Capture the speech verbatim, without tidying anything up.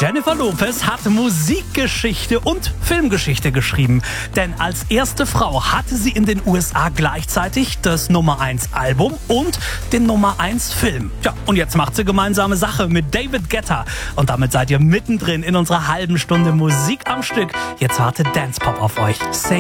Jennifer Lopez hat Musikgeschichte und Filmgeschichte geschrieben. Denn als erste Frau hatte sie in den U S A gleichzeitig das Nummer eins Album und den Nummer eins Film. Ja, und jetzt macht sie gemeinsame Sache mit David Guetta. Und damit seid ihr mittendrin in unserer halben Stunde Musik am Stück. Jetzt wartet Dance Pop auf euch. Say